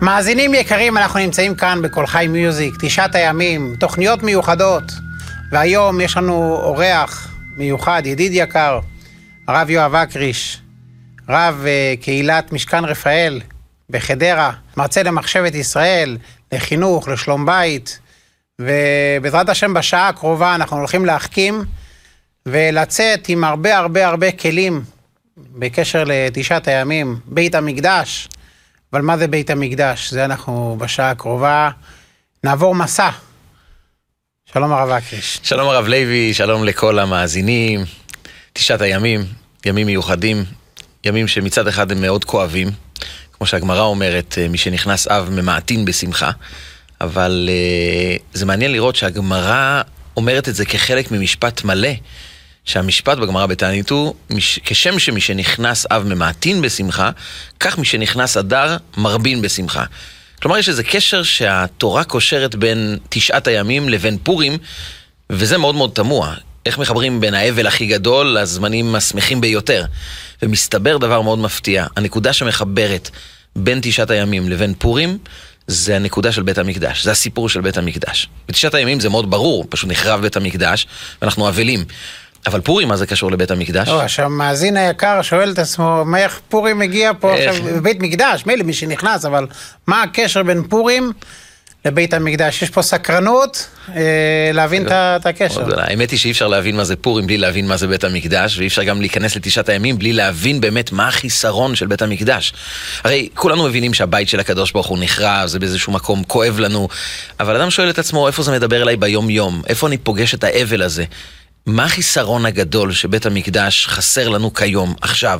מאזינים יקרים, אנחנו נמצאים כאן בכל חי מיוזיק, 9 הימים, תוכניות מיוחדות, והיום יש לנו אורח מיוחד, ידיד יקר, הרב יואב אקריש, רב קהילת משכן רפאל בחדרה, מרצה למחשבת ישראל, לחינוך, לשלום בית, ובעזרת השם בשעה הקרובה אנחנו הולכים להחכים ולצאת עם הרבה כלים בקשר ל9 הימים, בית המקדש. אבל מה זה בית המקדש? זה אנחנו בשעה הקרובה נעבור מסע. שלום הרב אקריש. שלום הרב לוי, שלום לכל המאזינים. 9 הימים, ימים מיוחדים, ימים שמצד אחד הם מאוד כואבים, כמו שהגמרא אומרת, מי שנכנס אב ממעטין בשמחה, אבל זה מעניין לראות שהגמרא אומרת את זה כחלק ממשפט מלא, שהמשפט בגמרא בתענית הוא, כשם שמי שנכנס אב ממעטין בשמחה, כך מי שנכנס אדר מרבין בשמחה. כלומר, יש איזה קשר שהתורה קושרת בין 9 הימים לבין פורים, וזה מאוד מאוד תמוה. איך מחברים בין האבל הכי גדול לזמנים השמחים ביותר? ומסתבר דבר מאוד מפתיע. הנקודה שמחברת בין 9 הימים לבין פורים, זה הנקודה של בית המקדש. זה הסיפור של בית המקדש. ב9 הימים זה מאוד ברור, פשוט נחרב בית המקדש, ואנחנו אבלים. אבל פורים, מה זה קשור לבית המקדש? עכשיו, המאזין היקר שואל את עצמו, מה איך פורים מגיע פה עכשיו בבית מקדש? מילא מי שנכנס, אבל מה הקשר בין פורים לבית המקדש? יש פה סקרנות להבין את הקשר. האמת היא שאי אפשר להבין מה זה פורים בלי להבין מה זה בית המקדש, ואי אפשר גם להיכנס ל9 הימים בלי להבין באמת מה החיסרון של בית המקדש. הרי כולנו מבינים שהבית של הקדוש ברוך הוא נחרב, זה באיזשהו מקום כואב לנו, אבל אדם שואל את עצמו, איפה זה מדבר אליי ביום יום? איפה אני פוגש את האבל הזה? מה החיסרון הגדול שבית המקדש חסר לנו כיום, עכשיו?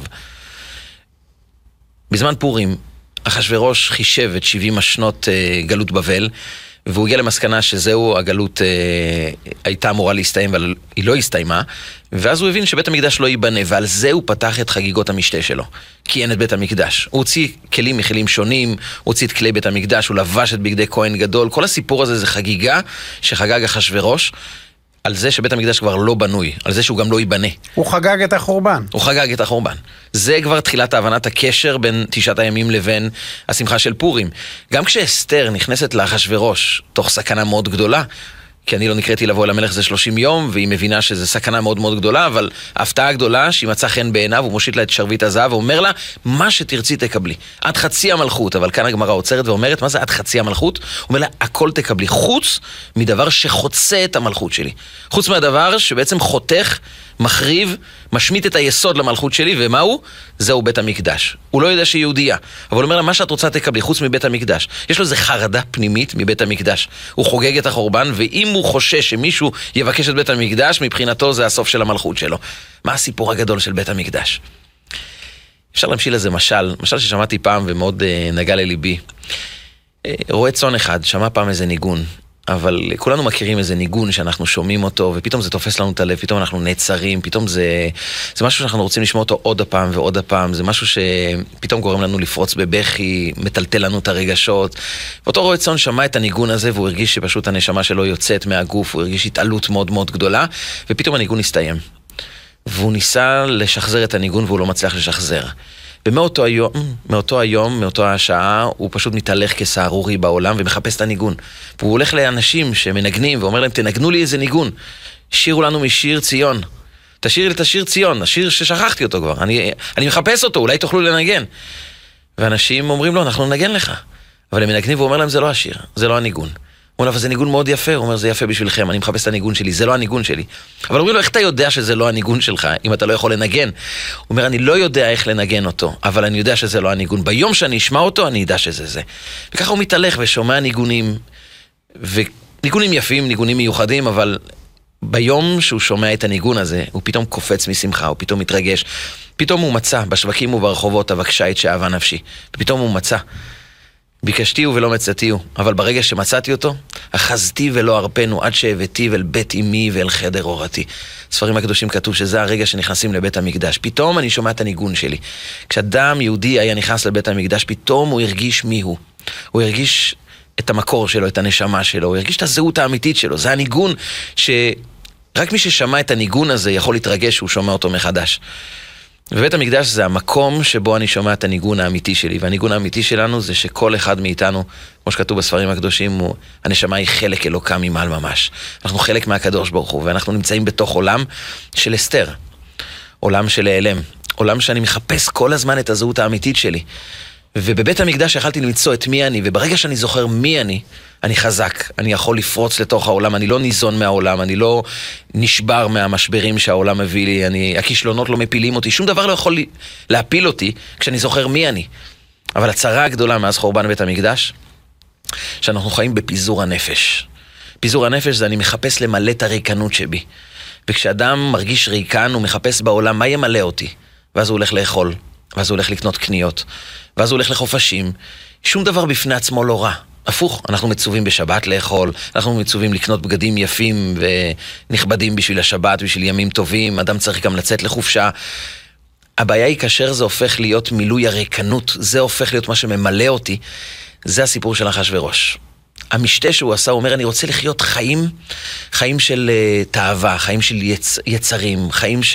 בזמן פורים, אחשוורוש חישב את 70 השנות גלות בבל, והוא הגיע למסקנה שזהו, הגלות הייתה אמורה להסתיים, אבל היא לא הסתיימה, ואז הוא הבין שבית המקדש לא ייבנה, ועל זה הוא פתח את חגיגות המשתה שלו, כי אין את בית המקדש. הוא הוציא כלים מכלים שונים, הוא הוציא את כלי בית המקדש, הוא לבש את בגדי כהן גדול, כל הסיפור הזה זה חגיגה שחגג אחשוורוש, על זה שבית המקדש כבר לא בנוי, על זה שהוא גם לא ייבנה. הוא חגג את החורבן. הוא חגג את החורבן. זה כבר תחילת הבנת הקשר בין 9 הימים לבין השמחה של פורים. גם כשאסתר נכנסת לאחשוורוש, תוך סכנה מאוד גדולה, כי אני לא נקראתי לבוא אל המלך זה 30 יום, והיא מבינה שזה סכנה מאוד מאוד גדולה, אבל ההפתעה הגדולה שהיא מצאה חן בעיניו, הוא מושיט לה את שרביט הזהב, ואומר לה, מה שתרצי תקבלי. עד חצי המלכות, אבל כאן הגמרא עוצרת ואומרת, מה זה עד חצי המלכות? הוא אומר לה, הכל תקבלי, חוץ מדבר שחוצה את המלכות שלי. חוץ מהדבר שבעצם חותך, מחריב, משמיט את היסוד למלכות שלי, ומה הוא? זהו בית המקדש. הוא לא יודע שהיא יהודייה, אבל הוא אומר לה, מה שאת רוצה תקבלי, חוץ מבית המקדש. יש לו איזה חרדה פנימית מבית המקדש. הוא חוגג את החורבן, ואם הוא חושש שמישהו יבקש את בית המקדש, מבחינתו זה הסוף של המלכות שלו. מה הסיפור הגדול של בית המקדש? אפשר להמשיל לזה משל ששמעתי פעם ומאוד נגע לליבי. רואה צאן אחד, שמע פעם איזה ניגון, אבל כולנו מכירים איזה ניגון שאנחנו שומעים אותו, ופתאום זה תופס לנו את הלב, פתאום אנחנו נעצרים, פתאום זה משהו שאנחנו רוצים לשמוע אותו עוד הפעם ועוד הפעם, זה משהו שפתאום גורם לנו לפרוץ בבכי, מטלטל לנו את הרגשות. ואותו רואה צאן שמע את הניגון הזה, והוא הרגיש שפשוט הנשמה שלו יוצאת מהגוף, הוא הרגיש התעלות מאוד מאוד גדולה, ופתאום הניגון הסתיים. והוא ניסה לשחזר את הניגון, והוא לא מצליח לשחזר. ומאותו היום, מאותו השעה, הוא פשוט מתהלך כסהרורי בעולם ומחפש את הניגון. והוא הולך לאנשים שמנגנים ואומר להם, תנגנו לי איזה ניגון. שירו לנו משיר ציון. תשאיר לי את השיר ציון, השיר ששכחתי אותו כבר. אני מחפש אותו, אולי תוכלו לנגן. ואנשים אומרים לו, אנחנו ננגן לך. אבל הם מנגנים ואומר להם, זה לא השיר, זה לא הניגון. הוא אומר, אבל זה ניגון מאוד יפה, הוא אומר, זה יפה בשבילכם, אני מחפש את הניגון שלי, זה לא הניגון שלי. אבל אומרים לו, איך אתה יודע שזה לא הניגון שלך, אם אתה לא יכול לנגן? הוא אומר, אני לא יודע איך לנגן אותו, אבל אני יודע שזה לא הניגון. ביום שאני אשמע אותו, אני יודע שזה זה. וככה הוא מתהלך ושומע ניגונים, וניגונים יפים, ניגונים מיוחדים, אבל ביום שהוא שומע את הניגון הזה, הוא פתאום קופץ משמחה, הוא פתאום מתרגש. פתאום הוא מצא, בשווקים וברחובות, אבקשה את שאהבה נפשי. ופתאום הוא מצא. ביקשתיהו ולא מצאתיהו, אבל ברגע שמצאתי אותו, אחזתי ולא ארפנו עד שהבאתיו אל בית אמי ואל חדר אורתי. ספרים הקדושים כתוב שזה הרגע שנכנסים לבית המקדש. פתאום אני שומע את הניגון שלי. כשאדם יהודי היה נכנס לבית המקדש, פתאום הוא הרגיש מי הוא. הוא הרגיש את המקור שלו, את הנשמה שלו, הוא הרגיש את הזהות האמיתית שלו. זה הניגון שרק מי ששמע את הניגון הזה יכול להתרגש שהוא שומע אותו מחדש. ובית המקדש זה המקום שבו אני שומע את הניגון האמיתי שלי, והניגון האמיתי שלנו זה שכל אחד מאיתנו, כמו שכתוב בספרים הקדושים, הנשמה היא חלק אלוקה ממעל ממש. אנחנו חלק מהקדוש ברוך הוא, ואנחנו נמצאים בתוך עולם של אסתר, עולם של להיעלם, עולם שאני מחפש כל הזמן את הזהות האמיתית שלי. ובבית המקדש יכלתי למצוא את מי אני, וברגע שאני זוכר מי אני חזק, אני יכול לפרוץ לתוך העולם, אני לא ניזון מהעולם, אני לא נשבר מהמשברים שהעולם מביא לי, הכישלונות לא מפילים אותי, שום דבר לא יכול להפיל אותי כשאני זוכר מי אני. אבל הצרה הגדולה מאז חורבן בית המקדש, שאנחנו חיים בפיזור הנפש. פיזור הנפש זה אני מחפש למלא את הריקנות שבי. וכשאדם מרגיש ריקן, הוא מחפש בעולם מה ימלא אותי, ואז הוא הולך לאכול, ואז הוא הולך לקנות קניות, ואז הוא הולך לחופשים. שום דבר בפני עצמו לא רע. הפוך, אנחנו מצווים בשבת לאכול, אנחנו מצווים לקנות בגדים יפים ונכבדים בשביל השבת, בשביל ימים טובים, אדם צריך גם לצאת לחופשה. הבעיה היא כאשר זה הופך להיות מילוי הריקנות, זה הופך להיות מה שממלא אותי, זה הסיפור של אחשוורוש. המשתה שהוא עשה, הוא אומר, אני רוצה לחיות חיים של תאווה, חיים של יצרים,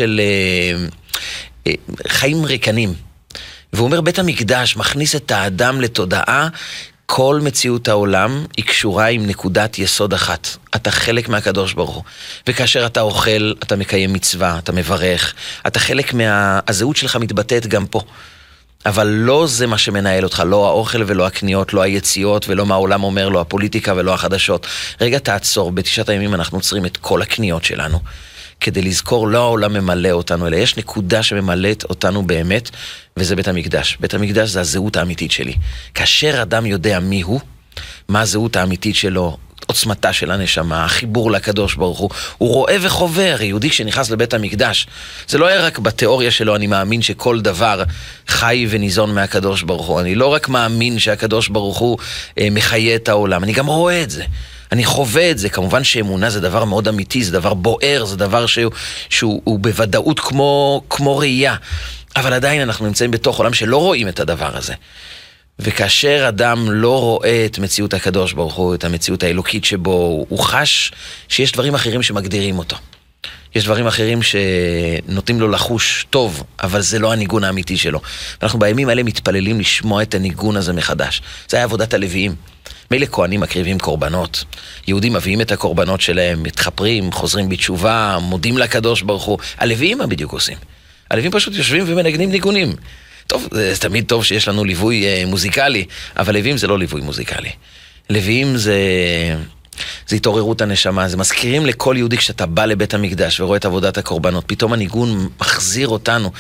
חיים ריקנים. והוא אומר, בית המקדש מכניס את האדם לתודעה, כל מציאות העולם היא קשורה עם נקודת יסוד אחת. אתה חלק מהקדוש ברוך הוא. וכאשר אתה אוכל, אתה מקיים מצווה, אתה מברך, אתה חלק הזהות שלך מתבטאת גם פה. אבל לא זה מה שמנהל אותך, לא האוכל ולא הקניות, לא היציאות ולא מה העולם אומר, לא הפוליטיקה ולא החדשות. רגע תעצור, בתשעת הימים אנחנו עוצרים את כל הקניות שלנו. כדי לזכור, לא העולם ממלא אותנו, אלא יש נקודה שממלאת אותנו באמת, וזה בית המקדש. בית המקדש זה הזהות האמיתית שלי. כאשר אדם יודע מי הוא, מה הזהות האמיתית שלו, עוצמתה של הנשמה, החיבור לקדוש ברוך הוא רואה וחובר. יהודי שנכנס לבית המקדש, זה לא היה רק בתיאוריה שלו, אני מאמין שכל דבר חי וניזון מהקדוש ברוך הוא. אני לא רק מאמין שהקדוש ברוך הוא מחיה את העולם, אני גם רואה את זה. אני חווה את זה. כמובן שאמונה זה דבר מאוד אמיתי, זה דבר בוער, זה דבר שהוא בוודאות כמו ראייה. אבל עדיין אנחנו נמצאים בתוך עולם שלא רואים את הדבר הזה. וכאשר אדם לא רואה את מציאות הקדוש ברוך הוא, את המציאות האלוקית שבו, הוא חש שיש דברים אחרים שמגדירים אותו. יש דברים אחרים שנותנים לו לחוש טוב, אבל זה לא הניגון האמיתי שלו. ואנחנו בימים האלה מתפללים לשמוע את הניגון הזה מחדש. זה היה עבודת הלוויים. מילא כהנים מקריבים קורבנות, יהודים מביאים את הקורבנות שלהם, מתחפרים, חוזרים בתשובה, מודים לקדוש ברוך הוא. הלוויים מה בדיוק עושים? הלוויים פשוט יושבים ומנגנים ניגונים. טוב, זה תמיד טוב שיש לנו ליווי מוזיקלי, אבל לוויים זה לא ליווי מוזיקלי. לוויים זה התעוררות הנשמה, זה מזכירים לכל יהודי כשאתה בא לבית המקדש ורואה את עבודת הקורבנות, פתאום הניגון מחזיר אותנו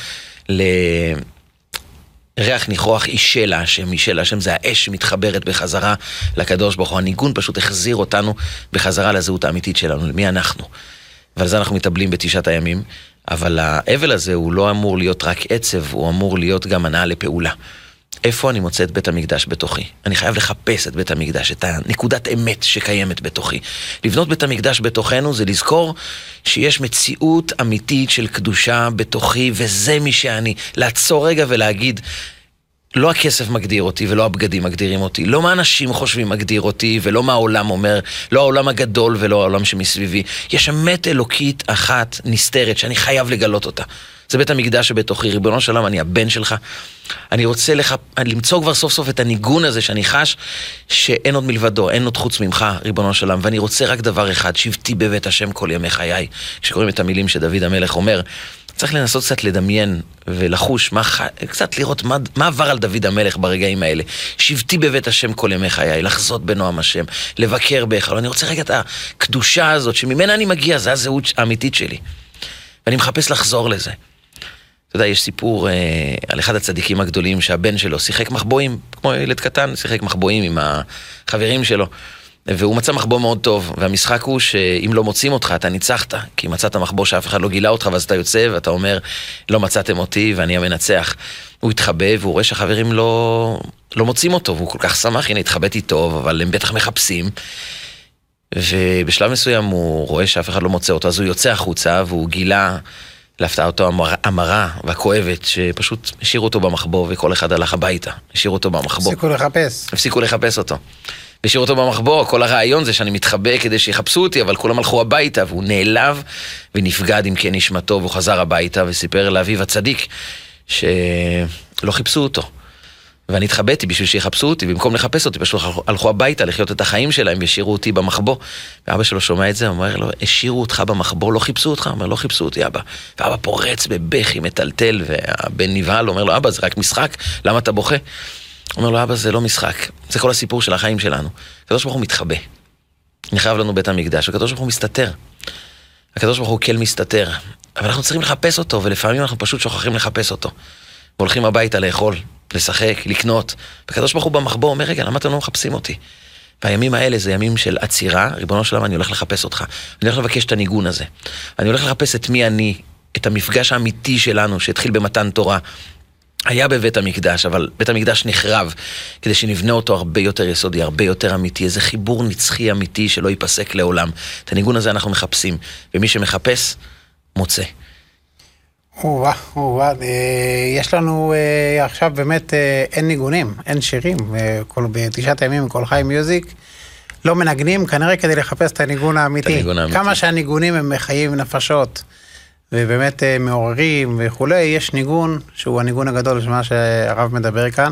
ריח ניחוח אישה להשם, אישה להשם זה האש שמתחברת בחזרה לקדוש ברוך הוא. הניגון פשוט החזיר אותנו בחזרה לזהות האמיתית שלנו, למי אנחנו. ועל זה אנחנו מתאבלים בתשעת הימים, אבל האבל הזה הוא לא אמור להיות רק עצב, הוא אמור להיות גם הנאה לפעולה. איפה אני מוצא את בית המקדש בתוכי? אני חייב לחפש את בית המקדש, את הנקודת אמת שקיימת בתוכי. לבנות בית המקדש בתוכנו זה לזכור שיש מציאות אמיתית של קדושה בתוכי, וזה מי שאני. לעצור רגע ולהגיד, לא הכסף מגדיר אותי ולא הבגדים מגדירים אותי, לא מה אנשים חושבים מגדיר אותי ולא מה העולם אומר, לא העולם הגדול ולא העולם שמסביבי. יש אמת אלוקית אחת נסתרת שאני חייב לגלות אותה. זה בית המקדש שבתוכי. ריבונו של עולם, אני הבן שלך. אני רוצה למצוא כבר סוף סוף את הניגון הזה שאני חש שאין עוד מלבדו, אין עוד חוץ ממך, ריבונו של עולם. ואני רוצה רק דבר אחד, שבתי בבית השם כל ימי חיי. כשקוראים את המילים שדוד המלך אומר, צריך לנסות קצת לדמיין ולחוש, קצת לראות מה עבר על דוד המלך ברגעים האלה. שבתי בבית השם כל ימי חיי, לחזות בנועם השם, לבקר בהיכל. אני רוצה רגע את הקדושה הזאת שממנה אני מגיע, זה הזהות האמיתית שלי. ואני מחפש לחזור לזה. אתה יודע, יש סיפור על אחד הצדיקים הגדולים שהבן שלו שיחק מחבואים, כמו ילד קטן, שיחק מחבואים עם החברים שלו. והוא מצא מחבוא מאוד טוב, והמשחק הוא שאם לא מוצאים אותך, אתה ניצחת, כי מצאת מחבוא שאף אחד לא גילה אותך, ואז אתה יוצא ואתה אומר, לא מצאתם אותי ואני המנצח. הוא התחבא והוא רואה שהחברים לא מוצאים אותו, והוא כל כך שמח, הנה התחבאתי טוב, אבל הם בטח מחפשים. ובשלב מסוים הוא רואה שאף אחד לא מוצא אותו, אז הוא יוצא החוצה והוא גילה להפתעתו המרה והכואבת, שפשוט השאירו אותו במחבוא וכל אחד הלך הביתה, השאירו אותו במחבוא. הפסיקו לחפש אותו. השאירו אותו במחבוא, כל הרעיון זה שאני מתחבא כדי שיחפשו אותי, אבל כולם הלכו הביתה, והוא נעלב ונפגד עם כן נשמתו, והוא חזר הביתה וסיפר לאביו הצדיק, שלא חיפשו אותו. ואני התחבאתי בשביל שיחפשו אותי, במקום לחפש אותי, פשוט הלכו הביתה לחיות את החיים שלהם, והשאירו אותי במחבוא. ואבא שלו שומע את זה, אומר לו, השאירו אותך במחבוא, לא חיפשו אותך? אומר, לא חיפשו אותי, אבא. ואבא פורץ בבכי, מטלטל, והבן נבהל, אומר לו, אבא, זה רק משחק, למה אתה בוכה? אומר לו, אבא, זה לא משחק, זה כל הסיפור של החיים שלנו. הקדוש ברוך הוא מתחבא. נחרב לנו בית המקדש, הקדוש ברוך הוא מסתתר. הקדוש ברוך הוא כל מסתתר. אבל אנחנו צריכים לחפש אותו, ולפעמים אנחנו פשוט שוכחים לחפש אותו. והולכים הביתה לאכול, לשחק, לקנות. והקדוש ברוך הוא במחבוא אומר, רגע, למה אתם לא מחפשים אותי? והימים האלה זה ימים של עצירה, ריבונו של עולם, אני הולך לחפש אותך. אני הולך לבקש את הניגון הזה. אני הולך לחפש את מי אני, את המפגש האמיתי שלנו, שהתחיל במתן תורה. היה בבית המקדש, אבל בית המקדש נחרב, כדי שנבנה אותו הרבה יותר יסודי, הרבה יותר אמיתי, איזה חיבור נצחי אמיתי שלא ייפסק לעולם. את הניגון הזה אנחנו מחפשים, ומי שמחפש, מוצא. יש לנו עכשיו באמת אין ניגונים, אין שירים, בתשעת הימים כל חי מיוזיק, לא מנגנים, כנראה כדי לחפש את הניגון האמיתי. כמה שהניגונים הם מחיים נפשות, ובאמת מעוררים וכולי, יש ניגון שהוא הניגון הגדול של מה שהרב מדבר כאן.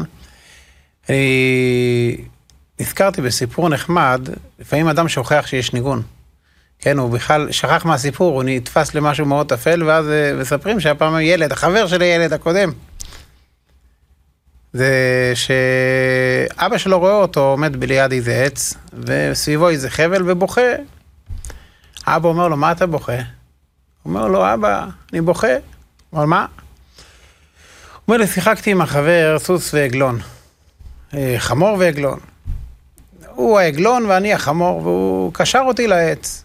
אני נזכרתי בסיפור נחמד, לפעמים אדם שוכח שיש ניגון. כן, הוא בכלל שכח מהסיפור, הוא נתפס למשהו מאוד אפל, ואז מספרים שהפעם ילד, החבר של הילד הקודם, זה שאבא שלו רואה אותו עומד ליד איזה עץ, וסביבו איזה חבל ובוכה. אבא אומר לו, מה אתה בוכה? הוא אומר לו, אבא, אני בוכה. אבל מה? הוא אומר לי, שיחקתי עם החבר סוס ועגלון. חמור ועגלון. הוא העגלון ואני החמור, והוא קשר אותי לעץ.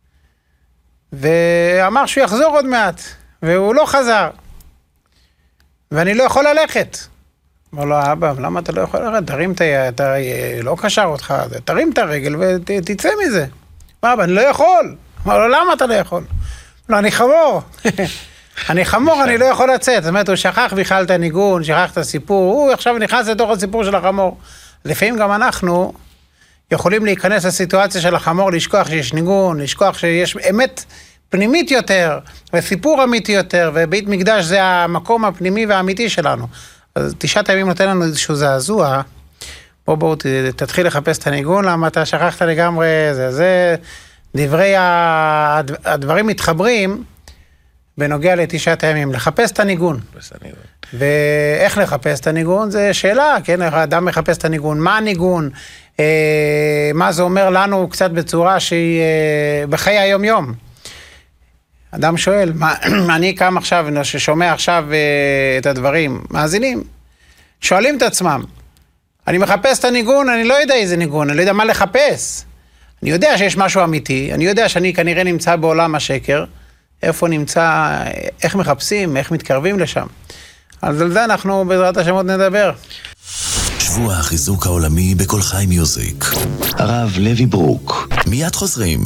ואמר שהוא יחזור עוד מעט, והוא לא חזר. ואני לא יכול ללכת. אמר לו, אבא, למה אתה לא יכול ללכת? תרים את ה... לא קשר אותך, תרים את הרגל ותצא מזה. אבא, אני לא יכול. אמר לו, למה אתה לא יכול? לא, אני חמור. אני חמור, אני לא יכול לצאת. זאת אומרת, הוא שכח בכלל את הניגון, שכח את הסיפור, הוא עכשיו נכנס לתוך הסיפור של החמור. לפעמים גם אנחנו יכולים להיכנס לסיטואציה של החמור, לשכוח שיש ניגון, לשכוח שיש אמת פנימית יותר, וסיפור אמיתי יותר, ובית מקדש זה המקום הפנימי והאמיתי שלנו. אז תשעת הימים נותן לנו איזשהו זעזוע, בואו תתחיל לחפש את הניגון, למה אתה שכחת לגמרי, זה דברי הדברים מתחברים, בנוגע לתשעת הימים, לחפש את הניגון. ואיך לחפש את הניגון? זה שאלה, כן? האדם מחפש את הניגון. מה הניגון? מה זה אומר לנו קצת בצורה שהיא בחיי היום-יום? אדם שואל, אני קם עכשיו, ששומע עכשיו את הדברים, מאזינים, שואלים את עצמם, אני מחפש את הניגון, אני לא יודע איזה ניגון, אני לא יודע מה לחפש. אני יודע שיש משהו אמיתי, אני יודע שאני כנראה נמצא בעולם השקר, איפה נמצא, איך מחפשים, איך מתקרבים לשם. אז על זה אנחנו בעזרת השם עוד נדבר. שבוע החיזוק העולמי בכל חי מיוזיק. הרב לוי ברוק. מיד חוזרים.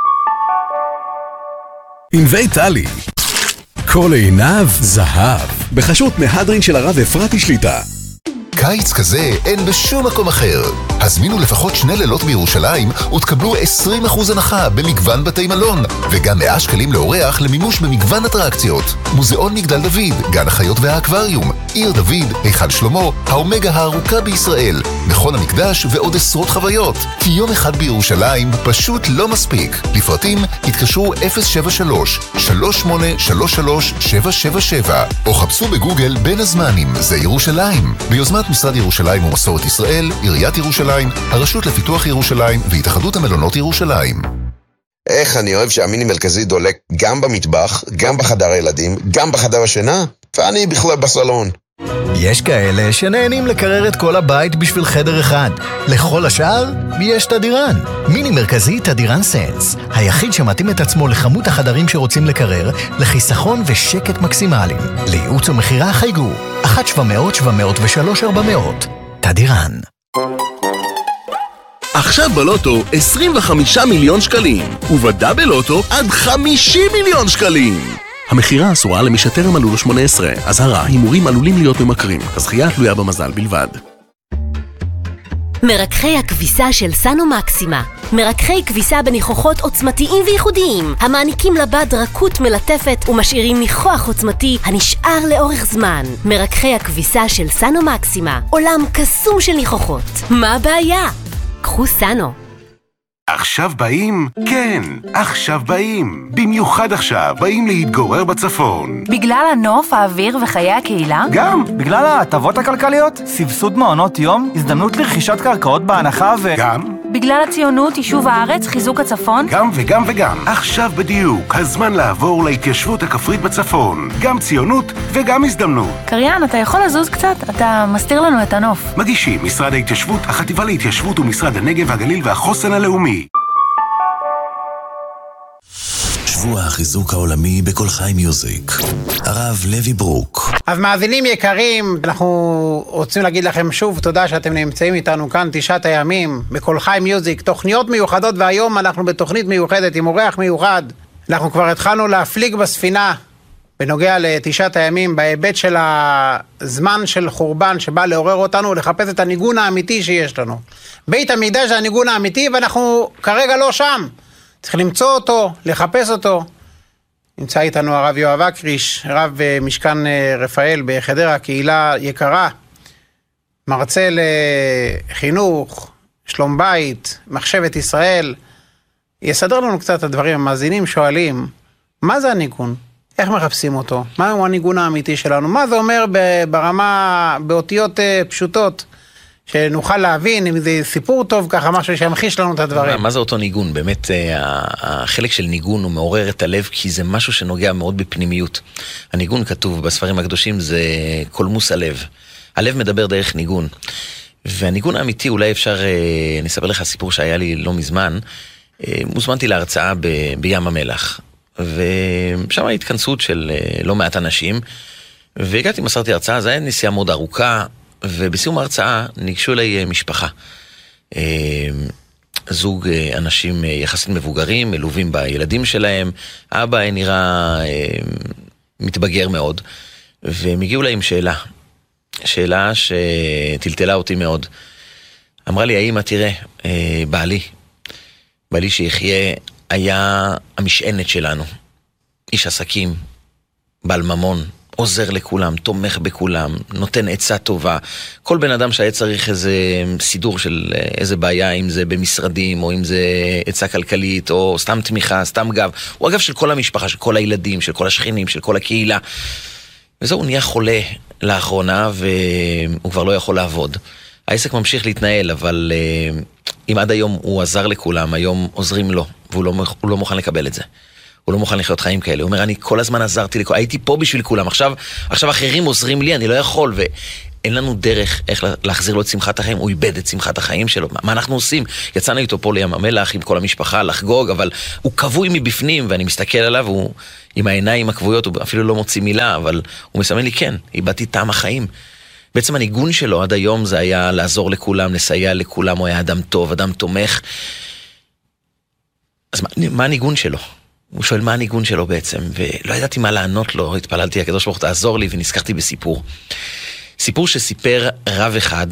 ענבי טלי. כל עיניו זהב. בחשות מהדרין של הרב אפרתי שליטה. קיץ כזה אין בשום מקום אחר. הזמינו לפחות 2 לילות בירושלים ותקבלו 20% הנחה במגוון בתי מלון, וגם 100 שקלים לאורח למימוש במגוון אטרקציות. מוזיאון מגדל דוד, גן החיות והאקווריום, עיר דוד, היכל שלמה, האומגה הארוכה בישראל, מכון המקדש ועוד עשרות חוויות. כי יום אחד בירושלים פשוט לא מספיק. לפרטים התקשרו 073-3833-777 או חפשו בגוגל בין הזמנים, זה ירושלים. ביוזמת משרד ירושלים ומסורת ישראל, עיריית ירושלים, הרשות לפיתוח ירושלים והתאחדות המלונות ירושלים. איך אני אוהב שהמיני מרכזי דולק גם במטבח, גם בחדר הילדים, גם בחדר השינה, ואני בכלל בסלון. יש כאלה שנהנים לקרר את כל הבית בשביל חדר אחד. לכל השאר יש תדירן. מיני מרכזי תדירן סנס, היחיד שמתאים את עצמו לכמות החדרים שרוצים לקרר, לחיסכון ושקט מקסימליים. לייעוץ ומחירה חייגו 1-700-703-400. תדירן. עכשיו בלוטו 25 מיליון שקלים, ובדאבל לוטו עד 50 מיליון שקלים. המחירה אסורה למי שטרם מלאו לו 18. אזהרה, הימורים עלולים להיות ממכרים. הזכייה תלויה במזל בלבד. מרככי הכביסה של סנו מקסימה מרככי כביסה בניחוחות עוצמתיים וייחודיים, המעניקים לבד רכות מלטפת ומשאירים ניחוח עוצמתי הנשאר לאורך זמן. מרככי הכביסה של סאנו מקסימה, עולם קסום של ניחוחות. מה הבעיה? קחו סאנו. עכשיו באים? כן, עכשיו באים. במיוחד עכשיו באים להתגורר בצפון. בגלל הנוף, האוויר וחיי הקהילה? גם, בגלל ההטבות הכלכליות, סבסוד מעונות יום, הזדמנות לרכישת קרקעות בהנחה גם? בגלל הציונות, יישוב הארץ, חיזוק הצפון? גם וגם וגם. עכשיו בדיוק, הזמן לעבור להתיישבות הכפרית בצפון. גם ציונות וגם הזדמנות. קריין, אתה יכול לזוז קצת? אתה מסתיר לנו את הנוף. מגישים משרד ההתיישבות, החטיבה להתיישבות ומשרד הנגב, הגליל והחוסן הלאומי. שבוע החיזוק העולמי בכל חי מיוזיק. הרב לוי ברוק. אז מאזינים יקרים, אנחנו רוצים להגיד לכם שוב תודה שאתם נמצאים איתנו כאן 9 הימים בכל חי מיוזיק, תוכניות מיוחדות, והיום אנחנו בתוכנית מיוחדת עם אורח מיוחד. אנחנו כבר התחלנו להפליג בספינה בנוגע ל9 הימים בהיבט של הזמן של חורבן שבא לעורר אותנו לחפש את הניגון האמיתי שיש לנו. בית המקדש זה הניגון האמיתי ואנחנו כרגע לא שם. צריך למצוא אותו, לחפש אותו. נמצא איתנו הרב יואב אקריש, רב משכן רפאל בחדרה, קהילה יקרה, מרצה לחינוך, שלום בית, מחשבת ישראל. יסדר לנו קצת את הדברים. המאזינים שואלים, מה זה הניגון? איך מחפשים אותו? מהו הניגון האמיתי שלנו? מה זה אומר ברמה, באותיות פשוטות? שנוכל להבין אם זה סיפור טוב ככה, משהו שימחיש לנו את הדברים. מה זה אותו ניגון? באמת החלק של ניגון הוא מעורר את הלב, כי זה משהו שנוגע מאוד בפנימיות. הניגון כתוב בספרים הקדושים זה קולמוס הלב. הלב מדבר דרך ניגון. והניגון האמיתי, אולי אפשר, אני אספר לך סיפור שהיה לי לא מזמן, מוזמנתי להרצאה בים המלח. ושם התכנסות של לא מעט אנשים, והגעתי, מסרתי הרצאה, זה היה נסיעה מאוד ארוכה, ובסיום ההרצאה ניגשו אליי משפחה. זוג אנשים יחסית מבוגרים, מלווים בילדים שלהם, אבא נראה מתבגר מאוד, והם הגיעו להם שאלה שטלטלה אותי מאוד. אמרה לי, האמא, תראה, בעלי שיחיה היה המשענת שלנו, איש עסקים, בעל ממון, עוזר לכולם, תומך בכולם, נותן עצה טובה. כל בן אדם שהיה צריך איזה סידור של איזה בעיה, אם זה במשרדים, או אם זה עצה כלכלית, או סתם תמיכה, סתם גב. הוא אגב של כל המשפחה, של כל הילדים, של כל השכנים, של כל הקהילה. וזהו, הוא נהיה חולה לאחרונה, והוא כבר לא יכול לעבוד. העסק ממשיך להתנהל, אבל אם עד היום הוא עזר לכולם, היום עוזרים לו, והוא לא מוכן לקבל את זה. הוא לא מוכן לחיות חיים כאלה. הוא אומר, אני כל הזמן עזרתי לכולם, הייתי פה בשביל כולם, עכשיו אחרים עוזרים לי, אני לא יכול, ואין לנו דרך איך להחזיר לו את שמחת החיים. הוא איבד את שמחת החיים שלו. מה אנחנו עושים? יצאנו איתו פה לים המלח עם כל המשפחה לחגוג, אבל הוא כבוי מבפנים, ואני מסתכל עליו, הוא עם העיניים הכבויות, הוא אפילו לא מוציא מילה, אבל הוא מסמן לי, כן, איבדתי טעם החיים. בעצם הניגון שלו עד היום זה היה לעזור לכולם, לסייע לכולם, הוא היה אדם טוב, אדם תומך. אז מה הניגון שלו? הוא שואל מה הניגון שלו בעצם, ולא ידעתי מה לענות לו, התפללתי, הקדוש ברוך הוא תעזור לי, ונזכרתי בסיפור. סיפור שסיפר רב אחד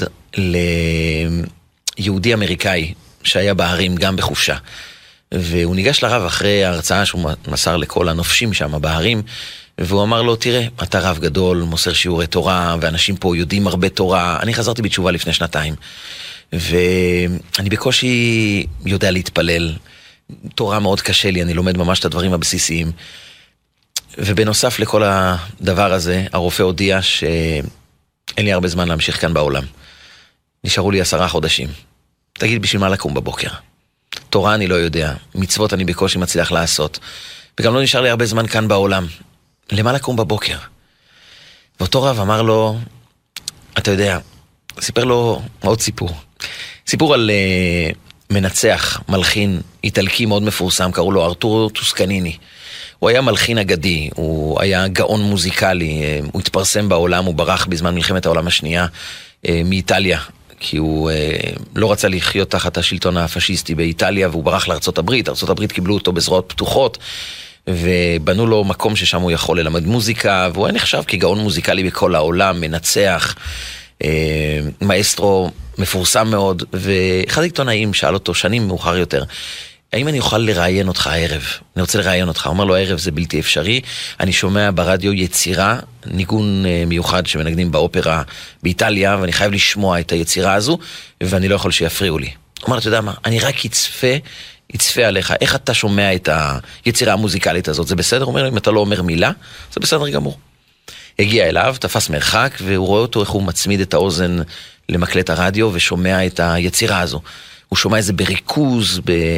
ליהודי אמריקאי, שהיה בהרים גם בחופשה. והוא ניגש לרב אחרי ההרצאה שהוא מסר לכל הנופשים שם בהרים, והוא אמר לו, תראה, אתה רב גדול, מוסר שיעורי תורה, ואנשים פה יודעים הרבה תורה. אני חזרתי בתשובה לפני 2 ואני בקושי יודע להתפלל. תורה מאוד קשה לי, אני לומד ממש את הדברים הבסיסיים. ובנוסף לכל הדבר הזה, הרופא הודיע שאין לי הרבה זמן להמשיך כאן בעולם. נשארו לי 10 חודשים. תגיד, בשביל מה לקום בבוקר? תורה אני לא יודע, מצוות אני בקושי מצליח לעשות, וגם לא נשאר לי הרבה זמן כאן בעולם. למה לקום בבוקר? ואותו רב אמר לו, אתה יודע, סיפר לו עוד סיפור על מנצח, מלחין איטלקי מאוד מפורסם, קראו לו ארתורו טוסקניני. הוא היה מלחין אגדי, הוא היה גאון מוזיקלי, הוא התפרסם בעולם, הוא ברח בזמן מלחמת העולם השנייה מאיטליה, כי הוא לא רצה לחיות תחת השלטון הפשיסטי באיטליה, והוא ברח לארצות הברית. ארצות הברית קיבלו אותו בזרועות פתוחות, ובנו לו מקום ששם הוא יכול ללמד מוזיקה, והוא היה נחשב כגאון מוזיקלי בכל העולם, מנצח, מאסטרו מפורסם מאוד, ואחד העיתונאים שאל אותו שנים מאוחר יותר, האם אני אוכל לראיין אותך הערב? אני רוצה לראיין אותך. הוא אומר לו, הערב זה בלתי אפשרי. אני שומע ברדיו יצירה, ניגון מיוחד שמנגנים באופרה באיטליה, ואני חייב לשמוע את היצירה הזו, ואני לא יכול שיפריעו לי. הוא אומר, אתה יודע מה? אני רק יצפה עליך. איך אתה שומע את היצירה המוזיקלית הזאת? זה בסדר? הוא אומר, אם אתה לא אומר מילה, זה בסדר גמור. הגיע אליו, תפס מרחק, והוא רואה אותו איך הוא מצמיד את האוזן למקלט הרדיו, ושומע את היצירה הזו. הוא שומע איזה בריכוז,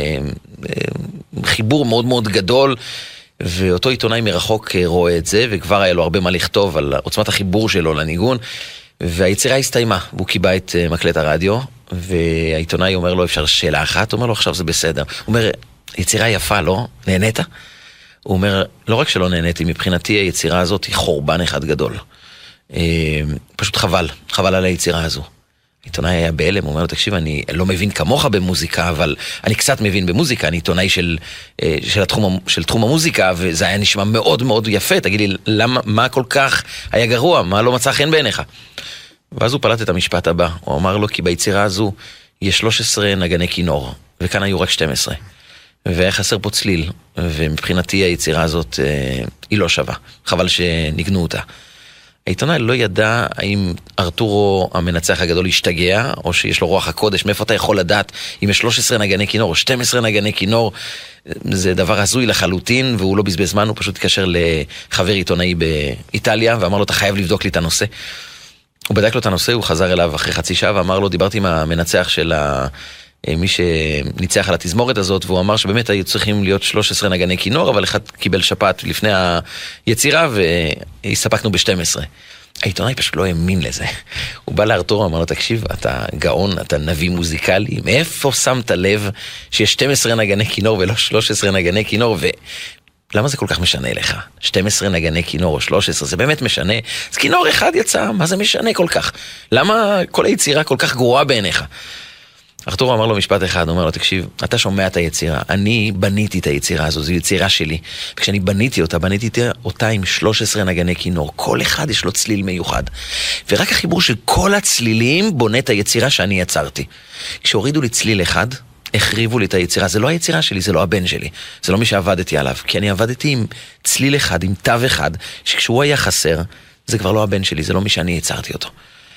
בחיבור מאוד מאוד גדול, ואותו עיתונאי מרחוק רואה את זה, וכבר היה לו הרבה מה לכתוב על עוצמת החיבור שלו לניגון, והיצירה הסתיימה, והוא קיבע את מקלט הרדיו, והעיתונאי אומר לו, אפשר שאלה אחת? הוא אומר לו, עכשיו זה בסדר. הוא אומר, יצירה יפה, לא? נהנית? הוא אומר, לא רק שלא נהניתי, מבחינתי היצירה הזאת היא חורבן אחד גדול. פשוט חבל על היצירה הזו. עיתונאי היה בהלם, הוא אומר לו, תקשיב, אני לא מבין כמוך במוזיקה, אבל אני קצת מבין במוזיקה, אני עיתונאי של תחום המוזיקה, וזה היה נשמע מאוד מאוד יפה, תגיד לי, מה כל כך היה גרוע, מה לא מצא חן בעיניך? ואז הוא פלט את המשפט הבא, הוא אמר לו, כי ביצירה הזו יש 13 נגני כינור, וכאן היו רק 12, והיה חסר פה צליל, ומבחינתי היצירה הזאת היא לא שווה, חבל שניגנו אותה. העיתונאי לא ידע האם ארתורו המנצח הגדול השתגע, או שיש לו רוח הקודש, מאיפה אתה יכול לדעת אם יש 13 נגני כינור או 12 נגני כינור, זה דבר הזוי לחלוטין, והוא לא בזבז זמן, הוא פשוט התקשר לחבר עיתונאי באיטליה, ואמר לו, אתה חייב לבדוק לי את הנושא. הוא בדק לו את הנושא, הוא חזר אליו אחרי חצי שעה, ואמר לו, דיברתי עם המנצח של מי שניצח על התזמורת הזאת, והוא אמר שבאמת היו צריכים להיות 13 נגני כינור, אבל אחד קיבל שפעת לפני היצירה, והסתפקנו ב-12. העיתונאי פשוט לא האמין לזה. הוא בא לארתורו, אמר לו, תקשיב, אתה גאון, אתה נביא מוזיקלי, מאיפה שמת לב שיש 12 נגני כינור ולא 13 נגני כינור, למה זה כל כך משנה לך? 12 נגני כינור או 13, זה באמת משנה? אז כינור אחד יצא, מה זה משנה כל כך? למה כל היצירה כל כך גרועה בעיניך? ארתורו אמר לו משפט אחד, הוא אומר לו, תקשיב, אתה שומע את היצירה, אני בניתי את היצירה הזו, זו יצירה שלי. וכשאני בניתי אותה עם 13 נגני כינור, כל אחד יש לו צליל מיוחד. ורק החיבור של כל הצלילים בונה את היצירה שאני יצרתי. כשהורידו לי צליל אחד, החריבו לי את היצירה, זה לא היצירה שלי, זה לא הבן שלי, זה לא מי שעבדתי עליו, כי אני עבדתי עם צליל אחד, עם תו אחד, שכשהוא היה חסר, זה כבר לא הבן שלי, זה לא מי שאני יצרתי אותו.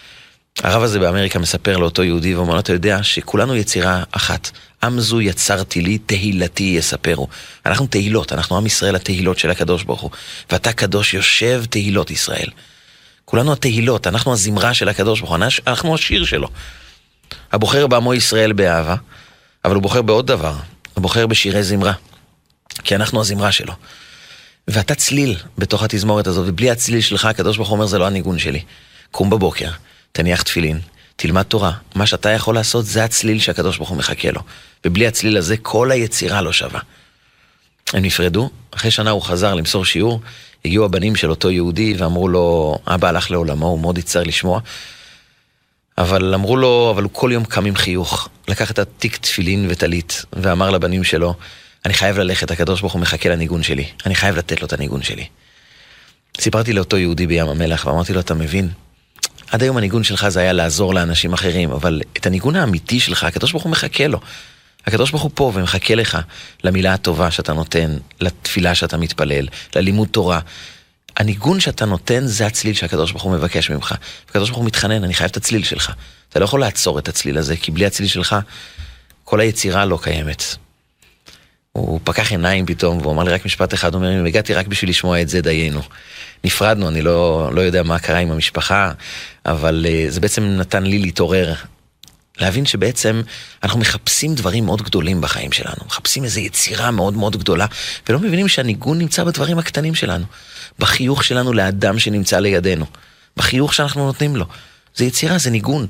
הרב הזה באמריקה מספר לאותו יהודי, ואומר לו, אתה יודע שכולנו יצירה אחת, עם זו יצרתי לי, תהילתי יספרו. אנחנו תהילות, אנחנו עם ישראל התהילות של הקדוש ברוך הוא, ואתה קדוש יושב תהילות ישראל. כולנו התהילות, אנחנו הזמרה של הקדוש ברוך הוא, אנחנו השיר שלו. הבוחר בעמו ישראל באהבה, אבל הוא בוחר בעוד דבר, הוא בוחר בשירי זמרה, כי אנחנו הזמרה שלו. ואתה צליל בתוך התזמורת הזאת, ובלי הצליל שלך, הקדוש ברוך הוא אומר, זה לא הניגון שלי. קום בבוקר, תניח תפילין, תלמד תורה, מה שאתה יכול לעשות זה הצליל שהקדוש ברוך הוא מחכה לו, ובלי הצליל הזה כל היצירה לא שווה. הם נפרדו, אחרי שנה הוא חזר למסור שיעור, הגיעו הבנים של אותו יהודי ואמרו לו, אבא הלך לעולמו, הוא מאוד יצטער לשמוע, אבל אמרו לו, אבל הוא כל יום קם עם חיוך, לקח את התיק תפילין וטלית, ואמר לבנים שלו, אני חייב ללכת, הקדוש ברוך הוא מחכה לניגון שלי, אני חייב לתת לו את הניגון שלי. סיפרתי לאותו יהודי בים המלח, ואמרתי לו, אתה מבין? עד היום הניגון שלך זה היה לעזור לאנשים אחרים, אבל את הניגון האמיתי שלך, הקדוש ברוך הוא מחכה לו. הקדוש ברוך הוא פה ומחכה לך למילה הטובה שאתה נותן, לתפילה שאתה מתפלל, ללימוד תורה. הניגון שאתה נותן זה הצליל שהקדוש ברוך הוא מבקש ממך. הקדוש ברוך הוא מתחנן, אני חייב את הצליל שלך. אתה לא יכול לעצור את הצליל הזה, כי בלי הצליל שלך כל היצירה לא קיימת. הוא פקח עיניים פתאום, והוא אמר לי רק משפט אחד, הוא אומר, אם הגעתי רק בשביל לשמוע את זה דיינו. נפרדנו, אני לא יודע מה קרה עם המשפחה, אבל זה בעצם נתן לי להתעורר, להבין שבעצם אנחנו מחפשים דברים מאוד גדולים בחיים שלנו, מחפשים איזו יצירה מאוד מאוד גדולה, ולא מבינים שהניגון נמצא בדברים הקטנים שלנו, בחיוך שלנו לאדם שנמצא לידינו, בחיוך שאנחנו נותנים לו. זה יצירה, זה ניגון.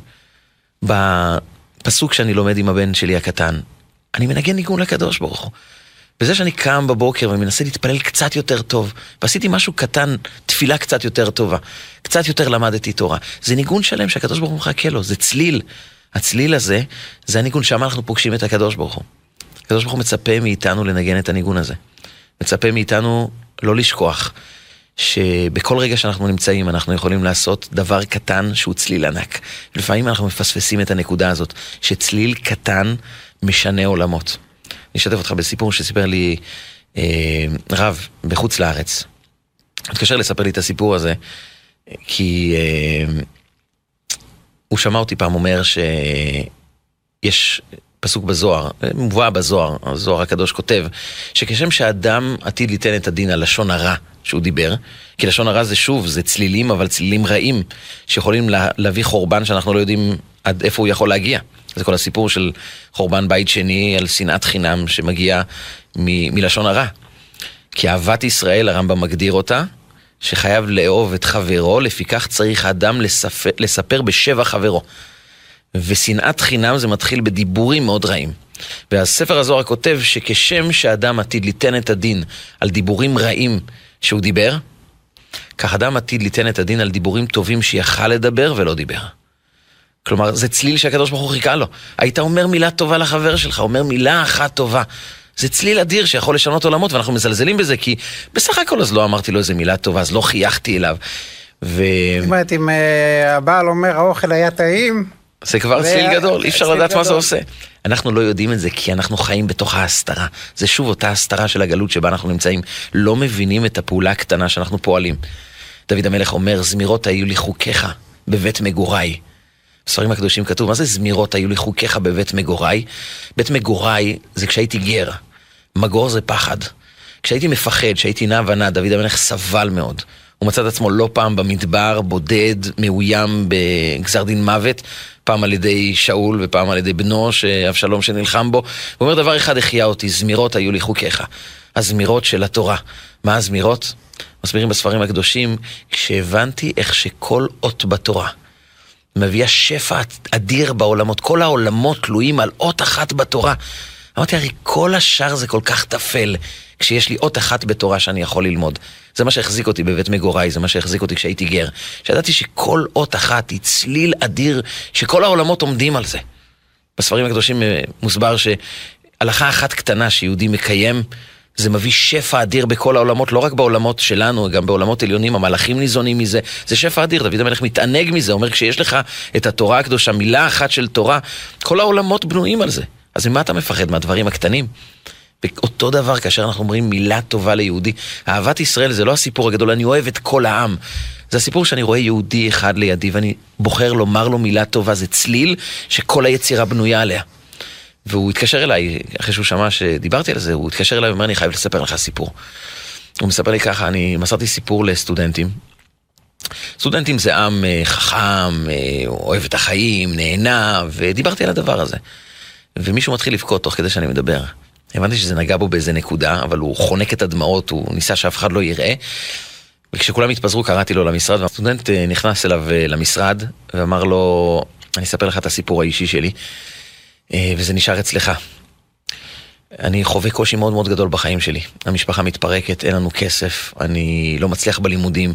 בפסוק שאני לומד עם הבן שלי הקטן, אני מנגן ניגון לקדוש ברוך הוא. וזה שאני קם בבוקר ומנסה להתפלל קצת יותר טוב, ועשיתי משהו קטן, תפילה קצת יותר טובה, קצת יותר למדתי תורה. זה ניגון שלם שהקדוש ברוך הוא מחכה לו, זה צליל. הצליל הזה, זה הניגון שם אנחנו פוגשים את הקדוש ברוך הוא. הקדוש ברוך הוא מצפה מאיתנו לנגן את הניגון הזה. מצפה מאיתנו לא לשכוח שבכל רגע שאנחנו נמצאים אנחנו יכולים לעשות דבר קטן שהוא צליל ענק. לפעמים אנחנו מפספסים את הנקודה הזאת, שצליל קטן משנה עולמות. אני אשתף אותך בסיפור שסיפר לי רב בחוץ לארץ. התקשר לספר לי את הסיפור הזה, כי הוא שמע אותי פעם אומר שיש פסוק בזוהר, מובא בזוהר, הזוהר הקדוש כותב, שכשם שאדם עתיד ליתן את הדין על לשון הרע שהוא דיבר, כי לשון הרע זה שוב, זה צלילים, אבל צלילים רעים, שיכולים להביא חורבן שאנחנו לא יודעים עד איפה הוא יכול להגיע. זה כל הסיפור של חורבן בית שני על שנאת חינם שמגיע מלשון הרע. כי אהבת ישראל, הרמב"ם מגדיר אותה, שחייב לאהוב את חברו, לפיכך צריך האדם לספר בשבע חברו. ושנאת חינם זה מתחיל בדיבורים מאוד רעים. והספר הזוהר כותב שכשם שאדם עתיד ליתן את הדין על דיבורים רעים שהוא דיבר, כך אדם עתיד ליתן את הדין על דיבורים טובים שיכל לדבר ולא דיבר. כלומר, זה צליל שהקדוש ברוך הוא חיכה לו. היית אומר מילה טובה לחבר שלך, אומר מילה אחת טובה. זה צליל אדיר שיכול לשנות עולמות, ואנחנו מזלזלים בזה, כי בסך הכל אז לא אמרתי לו איזה מילה טובה, אז לא חייכתי אליו. זאת אומרת, אם הבעל אומר, האוכל היה טעים, זה כבר צליל גדול, אי אפשר לדעת מה זה עושה. אנחנו לא יודעים את זה, כי אנחנו חיים בתוך ההסתרה. זה שוב אותה הסתרה של הגלות שבה אנחנו נמצאים. לא מבינים את הפעולה הקטנה שאנחנו פועלים. דוד המלך אומר, זמירות היו לי חוקיך בבית מגוריי. בספרים הקדושים כתוב, מה זה זמירות היו לי חוקיך בבית מגוריי? בית מגוריי זה כשהייתי גר. מגור זה פחד. כשהייתי מפחד, כשהייתי נע ונע, דוד המלך סבל מאוד. הוא מצא את עצמו לא פעם במדבר, בודד, מאוים בגזר דין מוות, פעם על ידי שאול ופעם על ידי בנו, אבשלום שנלחם בו. הוא אומר, דבר אחד החיה אותי, זמירות היו לי חוקיך. הזמירות של התורה. מה הזמירות? מסבירים בספרים הקדושים, כשהבנתי איך שכל אות בתורה מביאה שפע אדיר בעולמות, כל העולמות תלויים על אות אחת בתורה. אמרתי, הרי כל השאר זה כל כך תפל, כשיש לי אות אחת בתורה שאני יכול ללמוד. זה מה שהחזיק אותי בבית מגוריי, זה מה שהחזיק אותי כשהייתי גר. שידעתי שכל אות אחת היא צליל אדיר, שכל העולמות עומדים על זה. בספרים הקדושים מוסבר שהלכה אחת קטנה שיהודי מקיים, זה מביא שפע אדיר בכל העולמות, לא רק בעולמות שלנו, גם בעולמות עליונים, המלאכים ניזונים מזה. זה שפע אדיר, דוד המלך מתענג מזה, אומר, כשיש לך את התורה הקדושה, מילה אחת של תורה, כל העולמות בנויים על זה. אז ממה אתה מפחד? מהדברים הקטנים? ואותו דבר כאשר אנחנו אומרים מילה טובה ליהודי. אהבת ישראל זה לא הסיפור הגדול, אני אוהב את כל העם. זה הסיפור שאני רואה יהודי אחד לידי, ואני בוחר לומר לו מילה טובה, זה צליל שכל היצירה בנויה עליה. והוא התקשר אליי, אחרי שהוא שמע שדיברתי על זה, הוא התקשר אליי ואומר, אני חייב לספר לך סיפור. הוא מספר לי ככה, אני מסרתי סיפור לסטודנטים. סטודנטים זה עם חכם, אוהב את החיים, נהנה, ודיברתי על הדבר הזה. ומישהו מתחיל לבכות תוך כדי שאני מדבר. הבנתי שזה נגע בו באיזה נקודה, אבל הוא חונק את הדמעות, הוא ניסה שאף אחד לא יראה. וכשכולם התפזרו קראתי לו למשרד, והסטודנט נכנס אליו למשרד, ואמר לו, אני אספר לך את הסיפור האישי שלי, וזה נשאר אצלך. אני חווה קושי מאוד מאוד גדול בחיים שלי. המשפחה מתפרקת, אין לנו כסף, אני לא מצליח בלימודים,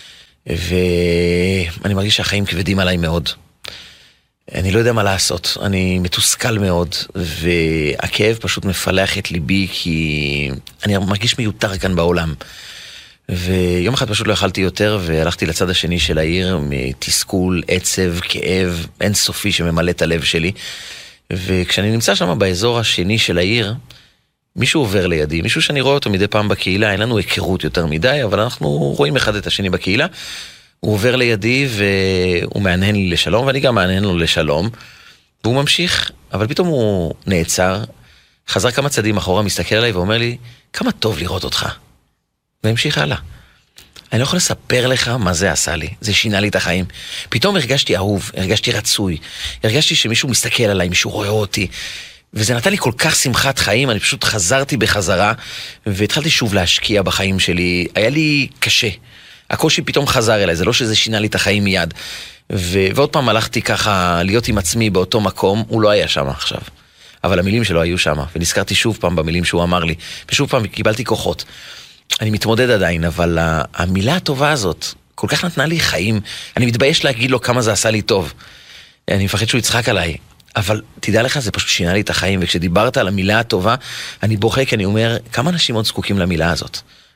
ואני מרגיש שהחיים כבדים עליי מאוד. אני לא יודע מה לעשות, אני מתוסכל מאוד, והכאב פשוט מפלח את ליבי, כי אני מרגיש מיותר כאן בעולם. ויום אחד פשוט לא יכלתי יותר, והלכתי לצד השני של העיר, מתסכול, עצב, כאב, אינסופי שממלא את הלב שלי. וכשאני נמצא שם באזור השני של העיר, מישהו עובר לידי, מישהו שאני רואה אותו מדי פעם בקהילה, אין לנו היכרות יותר מדי, אבל אנחנו רואים אחד את השני בקהילה. הוא עובר לידי והוא מענן לי לשלום, ואני גם מענן לו לשלום, והוא ממשיך, אבל פתאום הוא נעצר, חזר כמה צעדים אחורה, מסתכל עליי ואומר לי, כמה טוב לראות אותך. והמשיך הלאה. אני לא יכול לספר לך מה זה עשה לי, זה שינה לי את החיים. פתאום הרגשתי אהוב, הרגשתי רצוי, הרגשתי שמישהו מסתכל עליי, מישהו רואה אותי, וזה נתן לי כל כך שמחת חיים, אני פשוט חזרתי בחזרה, והתחלתי שוב להשקיע בחיים שלי, היה לי קשה. הקושי פתאום חזר אליי, זה לא שזה שינה לי את החיים מיד. ועוד פעם הלכתי ככה להיות עם עצמי באותו מקום, הוא לא היה שם עכשיו. אבל המילים שלו היו שם, ונזכרתי שוב פעם במילים שהוא אמר לי, ושוב פעם קיבלתי כוחות. אני מתמודד עדיין, אבל המילה הטובה הזאת כל כך נתנה לי חיים, אני מתבייש להגיד לו כמה זה עשה לי טוב. אני מפחד שהוא יצחק עליי, אבל תדע לך, זה פשוט שינה לי את החיים, וכשדיברת על המילה הטובה, אני בוכה, כי אני אומר, כמה אנשים עוד זקוקים למילה הזאת?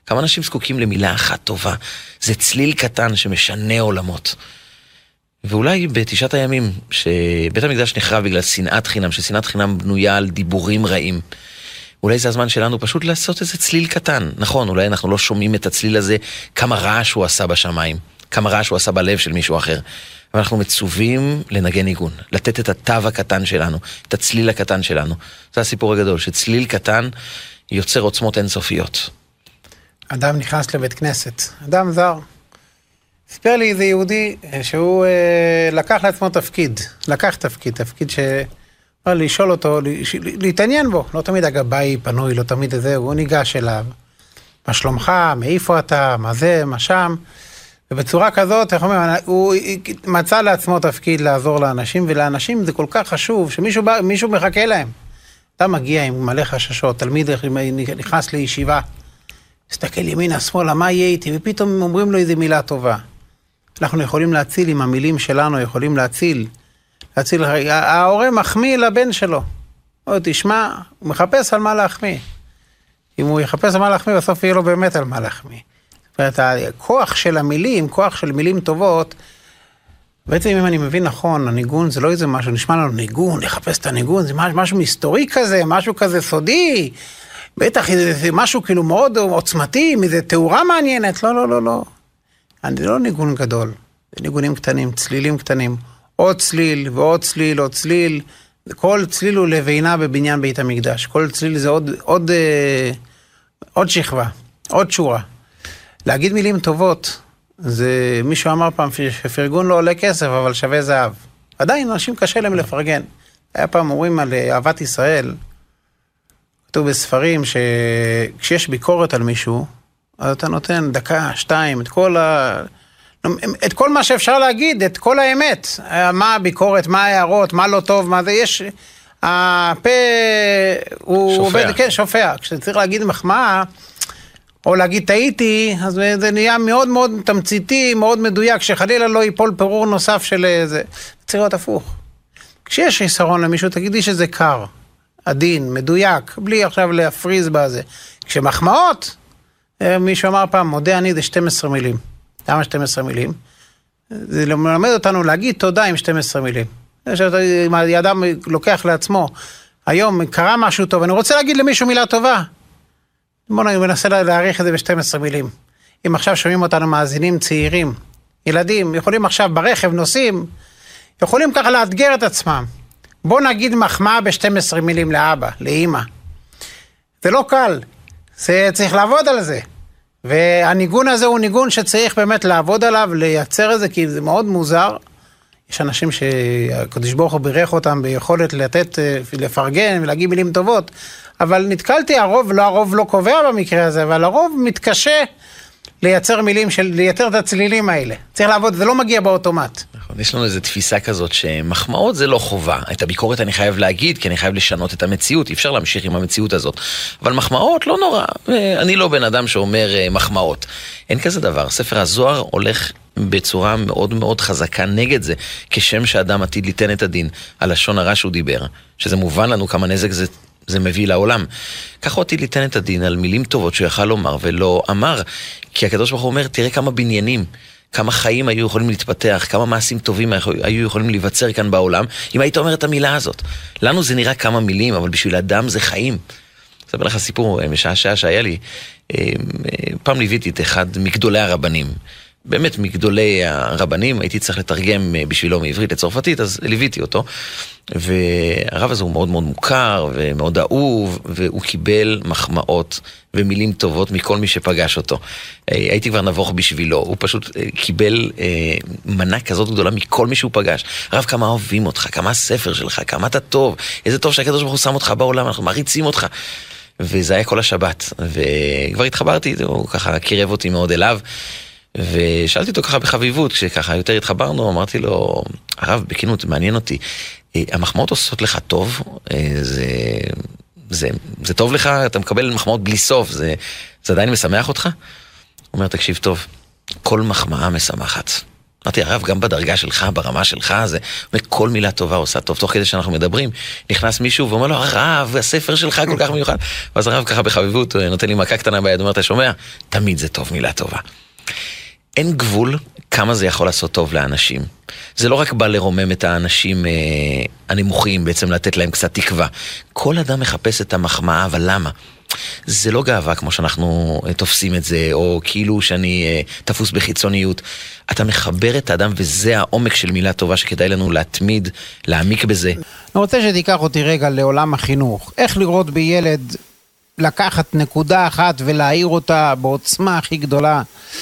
כמה אנשים זקוקים למילה אחת טובה. זה צליל קטן שמשנה עולמות. ואולי בתשעת הימים, שבית המקדש נחרב בגלל שנאת חינם, ששנאת חינם בנויה על דיבורים רעים, אולי זה הזמן שלנו פשוט לעשות איזה צליל קטן. נכון, אולי אנחנו לא שומעים את הצליל הזה, כמה רעש הוא עשה בשמיים, כמה רעש הוא עשה בלב של מישהו אחר. אבל אנחנו מצווים לנגן ניגון, לתת את התו הקטן שלנו, את הצליל הקטן שלנו. זה הסיפור הגדול, שצליל קטן יוצר עוצמות אינסופיות. אדם נכנס לבית כנסת, אדם זר. סיפר לי איזה יהודי שהוא לקח לעצמו תפקיד, תפקיד לשאול אותו, להתעניין בו, לא תמיד הגבאי פנוי, לא תמיד זה, הוא ניגש אליו, מה שלומך, מאיפה אתה, מה זה, מה שם, ובצורה כזאת, הוא מצא לעצמו תפקיד לעזור לאנשים, ולאנשים זה כל כך חשוב, שמישהו מחכה להם. אתה מגיע עם מלא חששות, תלמיד נכנס לישיבה, מסתכל ימינה, שמאלה, מה יהיה איתי, ופתאום אומרים לו איזה מילה טובה. אנחנו יכולים להציל עם המילים שלנו, יכולים להציל, ההורה מחמיא לבן שלו. או תשמע, הוא מחפש על מה להחמיא. אם הוא יחפש על מה להחמיא, בסוף יהיה לו באמת על מה להחמיא. זאת אומרת, הכוח של המילים, כוח של מילים טובות, בעצם אם אני מבין נכון, הניגון זה לא איזה משהו, נשמע לנו ניגון, לחפש את הניגון, זה משהו היסטורי כזה, משהו כזה סודי, בטח זה משהו כאילו מאוד עוצמתי, איזה תאורה מעניינת, לא. זה לא ניגון גדול, זה ניגונים קטנים, צלילים קטנים, עוד צליל ועוד צליל, עוד צליל, כל צליל הוא לבינה בבניין בית המקדש, כל צליל זה עוד שכבה, עוד שורה. להגיד מילים טובות, זה מישהו אמר פעם שפרגון לא עולה כסף, אבל שווה זהב. עדיין אנשים קשה להם לפרגן. היה פעם אומרים על אהבת ישראל, כתוב בספרים שכשיש ביקורת על מישהו, אז אתה נותן דקה, שתיים, את כל מה שאפשר להגיד, את כל האמת. מה הביקורת, מה ההערות, מה לא טוב, מה זה, יש... הפה הוא עובד, כן, שופע. כשצריך להגיד מחמאה, או להגיד טעיתי, אז זה נהיה מאוד מאוד תמציתי, מאוד מדויק, שחלילה לא ייפול פירור נוסף של זה. צריך להיות הפוך. כשיש חיסרון למישהו, תגידי שזה קר, עדין, מדויק, בלי עכשיו להפריז בזה. כשמחמאות, מישהו אמר פעם, מודה אני זה 12 מילים. למה 12 מילים? זה מלמד אותנו להגיד תודה עם 12 מילים. אם האדם לוקח לעצמו, היום קרה משהו טוב, אני רוצה להגיד למישהו מילה טובה. בואו ננסה להעריך את זה ב-12 מילים. אם עכשיו שומעים אותנו מאזינים צעירים, ילדים, יכולים עכשיו ברכב, נוסעים, יכולים ככה לאתגר את עצמם. בואו נגיד מחמאה ב-12 מילים לאבא, לאמא. זה לא קל, זה צריך לעבוד על זה. והניגון הזה הוא ניגון שצריך באמת לעבוד עליו, לייצר את זה, כי זה מאוד מוזר. יש אנשים שהקדוש ברוך הוא בירך אותם ביכולת לתת, לפרגן ולהגיד מילים טובות, אבל נתקלתי, הרוב לא קובע במקרה הזה, אבל הרוב מתקשה לייצר מילים, לייצר את הצלילים האלה. צריך לעבוד, זה לא מגיע באוטומט. נכון, יש לנו איזו תפיסה כזאת שמחמאות זה לא חובה. את הביקורת אני חייב להגיד, כי אני חייב לשנות את המציאות, אי אפשר להמשיך עם המציאות הזאת. אבל מחמאות לא נורא. אני לא בן אדם שאומר מחמאות. אין כזה דבר. ספר הזוהר הולך בצורה מאוד מאוד חזקה נגד זה, כשם שאדם עתיד ליתן את הדין על לשון הרע שהוא דיבר, שזה מובן לנו כמה נזק זה מביא לעולם. ככה אותי ליתן את הדין על מילים טובות שהוא יכל לומר ולא אמר, כי הקדוש ברוך הוא אומר, תראה כמה בניינים, כמה חיים היו יכולים להתפתח, כמה מעשים טובים היו יכולים להיווצר כאן בעולם, אם היית אומר את המילה הזאת. לנו זה נראה כמה מילים, אבל בשביל אדם זה חיים. אספר לך סיפור משעשע שהיה לי, פעם ליוויתי את אחד מגדולי הרבנים, באמת מגדולי הרבנים, הייתי צריך לתרגם בשבילו מעברית לצרפתית, אז ליוויתי אותו, והרב הזה הוא מאוד מאוד מוכר ומאוד אהוב, והוא קיבל מחמאות ומילים טובות מכל מי שפגש אותו. הייתי כבר נבוך בשבילו, הוא פשוט קיבל מנה כזאת גדולה מכל מי שהוא פגש. הרב, כמה אוהבים אותך, כמה הספר שלך, כמה אתה טוב, איזה טוב שהקדוש ברוך הוא שם אותך בעולם, אנחנו מריצים אותך. וזה היה כל השבת, וכבר התחברתי, הוא ככה קירב אותי מאוד אליו, ושאלתי אותו ככה בחביבות, כשככה יותר התחברנו, אמרתי לו, הרב, בכנות, מעניין אותי, המחמאות עושות לך טוב, זה טוב לך, אתה מקבל מחמאות בלי סוף, זה עדיין משמח אותך? הוא אומר, תקשיב טוב, כל מחמאה משמחת. אמרתי, הרב, גם בדרגה שלך, ברמה שלך, זה, כל מילה טובה עושה טוב. תוך כדי שאנחנו מדברים, נכנס מישהו ואומר לו, הרב, הספר שלך כל כך מיוחד. ואז הרב ככה בחביבות, נותן לי מכה קטנה ביד, אומר, אתה שומע? תמיד זה טוב, מילה טובה. אין גבול כמה זה יכול לעשות טוב לאנשים. זה לא רק בא לרומם את האנשים הנמוכים, בעצם לתת להם קצת תקווה. כל אדם מחפש את המחמאה, אבל למה? זה לא גאווה כמו שאנחנו תופסים את זה, או כאילו שאני תפוס בחיצוניות. אתה מחבר את האדם, וזה העומק של מילה טובה שכדאי לנו להתמיד, להעמיק בזה. אני רוצה שתיקח אותי רגע לעולם החינוך. איך לראות בילד לקחת נקודה אחת ולהעיר אותה בעוצמה הכי גדולה?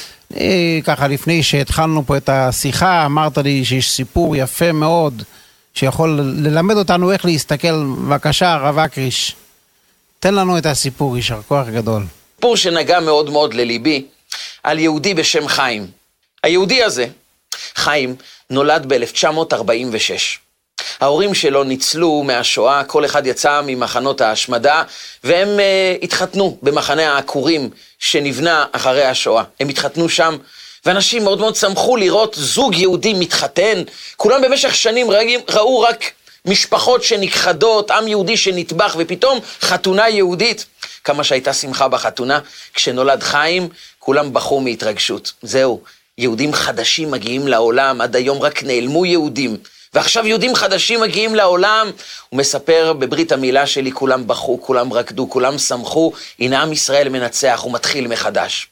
ככה לפני שהתחלנו פה את השיחה, אמרת לי שיש סיפור יפה מאוד, שיכול ללמד אותנו איך להסתכל. בבקשה, הרב אקריש, תן לנו את הסיפור, יישר כוח גדול. סיפור שנגע מאוד מאוד לליבי, על יהודי בשם חיים. היהודי הזה, חיים, נולד ב-1946. ההורים שלו ניצלו מהשואה, כל אחד יצא ממחנות ההשמדה, והם התחתנו במחנה העקורים שנבנה אחרי השואה. הם התחתנו שם, ואנשים מאוד מאוד שמחו לראות זוג יהודים מתחתן. כולם במשך שנים ראו רק משפחות שנכחדות, עם יהודי שנטבח, ופתאום חתונה יהודית. כמה שהייתה שמחה בחתונה, כשנולד חיים, כולם בכו מהתרגשות. זהו, יהודים חדשים מגיעים לעולם, עד היום רק נעלמו יהודים. ועכשיו יהודים חדשים מגיעים לעולם. הוא מספר, בברית המילה שלי כולם בכו, כולם רקדו, כולם שמחו, הנה עם ישראל מנצח, הוא מתחיל מחדש.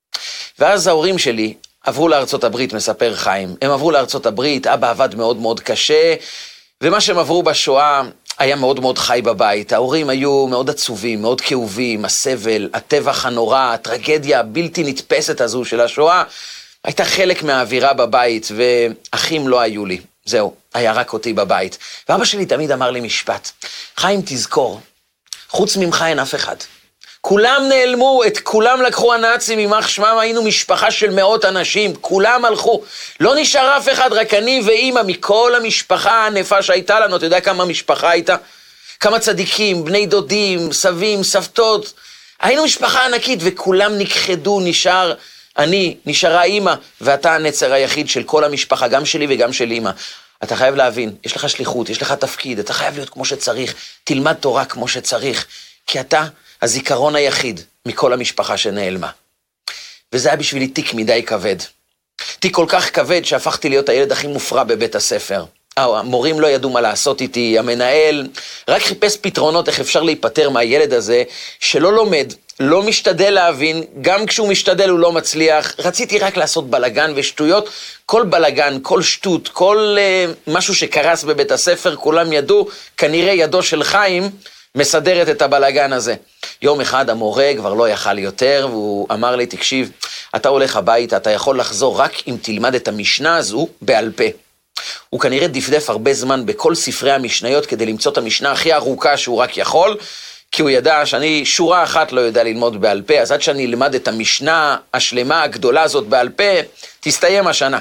ואז ההורים שלי עברו לארצות הברית, מספר חיים. הם עברו לארצות הברית, אבא עבד מאוד מאוד קשה, ומה שהם עברו בשואה היה מאוד מאוד חי בבית. ההורים היו מאוד עצובים, מאוד כאובים, הסבל, הטבח הנורא, הטרגדיה הבלתי נתפסת הזו של השואה, הייתה חלק מהאווירה בבית, ואחים לא היו לי. זהו, היה רק אותי בבית. ואבא שלי תמיד אמר לי משפט, חיים תזכור, חוץ ממך אין אף אחד. כולם נעלמו, את כולם לקחו הנאצים, ממך שמם היינו משפחה של מאות אנשים, כולם הלכו. לא נשאר אף אחד, רק אני ואמא, מכל המשפחה הענפה שהייתה לנו. אתה יודע כמה משפחה הייתה? כמה צדיקים, בני דודים, סבים, סבתות. היינו משפחה ענקית וכולם נכחדו, נשאר אני, נשארה אמא, ואתה הנצר היחיד של כל המשפחה, גם שלי וגם של אמא. אתה חייב להבין, יש לך שליחות, יש לך תפקיד, אתה חייב להיות כמו שצריך, תלמד תורה כמו שצריך, כי אתה הזיכרון היחיד מכל המשפחה שנעלמה. וזה היה בשבילי תיק מדי כבד. תיק כל כך כבד שהפכתי להיות הילד הכי מופרע בבית הספר. המורים לא ידעו מה לעשות איתי, המנהל רק חיפש פתרונות איך אפשר להיפטר מהילד הזה, שלא לומד, לא משתדל להבין, גם כשהוא משתדל הוא לא מצליח. רציתי רק לעשות בלגן ושטויות, כל בלגן, כל שטות, כל משהו שקרס בבית הספר, כולם ידעו, כנראה ידו של חיים מסדרת את הבלגן הזה. יום אחד המורה כבר לא יכל יותר, והוא אמר לי, תקשיב, אתה הולך הביתה, אתה יכול לחזור רק אם תלמד את המשנה הזו בעל פה. הוא כנראה דפדף הרבה זמן בכל ספרי המשניות כדי למצוא את המשנה הכי ארוכה שהוא רק יכול, כי הוא ידע שאני שורה אחת לא יודע ללמוד בעל פה, אז עד שאני אלמד את המשנה השלמה הגדולה הזאת בעל פה, תסתיים השנה.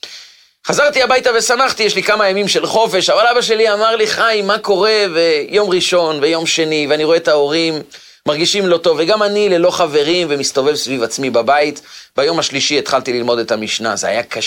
חזרתי הביתה ושמחתי, יש לי כמה ימים של חופש, אבל אבא שלי אמר לי, חיים, מה קורה? ויום ראשון ויום שני, ואני רואה את ההורים מרגישים לא טוב, וגם אני ללא חברים ומסתובב סביב עצמי בבית. ביום השלישי התחלתי ללמוד את המשנה, זה היה קשה.